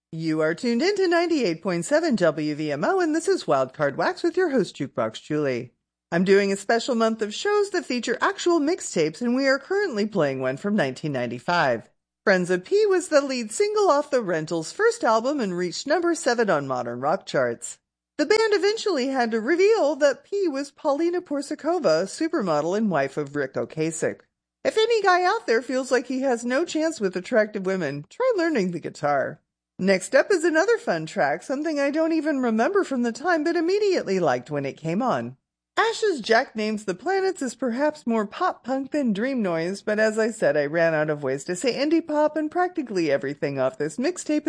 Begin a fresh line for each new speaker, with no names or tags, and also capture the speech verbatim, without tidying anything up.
You are tuned in to ninety-eight point seven W V M O, and this is Wildcard Wax with your host, Jukebox Julie. I'm doing a special month of shows that feature actual mixtapes, and we are currently playing one from nineteen ninety-five. Friends of P was the lead single off the Rentals' first album and reached number seven on modern rock charts. The band eventually had to reveal that P was Paulina Porsakova, a supermodel and wife of Rick Ocasek. If any guy out there feels like he has no chance with attractive women, try learning the guitar. Next up is another fun track, something I don't even remember from the time but immediately liked when it came on. Ash's Jack Names the Planets is perhaps more pop-punk than Dream Noise, but as I said, I ran out of ways to say indie pop, and practically everything off this mixtape